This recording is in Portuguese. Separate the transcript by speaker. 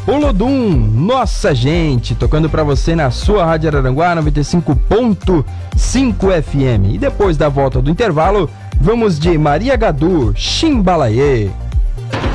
Speaker 1: Olodum, Nossa Gente, tocando pra você na sua Rádio Araranguá 95.5 FM. E depois da volta do intervalo, vamos de Maria Gadu, Chimbalaê.